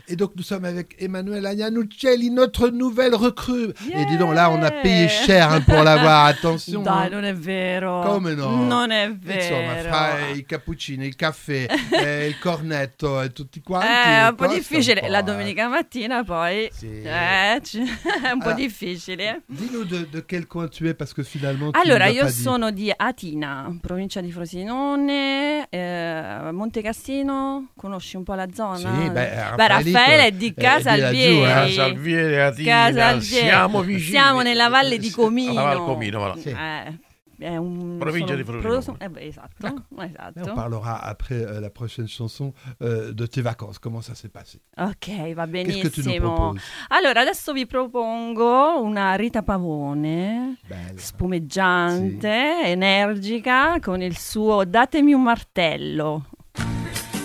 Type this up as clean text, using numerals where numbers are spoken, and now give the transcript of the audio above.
Et donc, nous sommes avec Emanuela Iannuccelli, notre nouvelle recrue. Yeah. Et dis donc, là, on a payé cher pour l'avoir. Attention. Dai, non è vero. Come no? Non è vero. Insomma, fra i cappuccini, il caffè, il cornetto e tutti quanti. È un po' costa difficile. un po', La domenica mattina poi Sì. è un po' Allora, difficile. Dis-nous de quel coin tu es, parce que finalement, tu Allora, nous as io pas dit. sono di Atina, provincia di Frosinone, Monte Cassino, conosci un po' la zona? Sì, Raffaele è di Casalbieri. Casalbieri, Atina, Casalbieri. siamo vicini. Siamo nella Valle di Comino. Alla Val Comino, voilà. Sì. È un Provincia di Frosinone. Esatto, Et on esatto. parlera après la prochaine chanson de tes vacances. Comment ça s'est passé? Ok, va Qu'est-ce que tu nous benissimo. proposes? Allora, adesso vi propongo una Rita Pavone, Bella. spumeggiante, energica, con il suo Datemi un martello.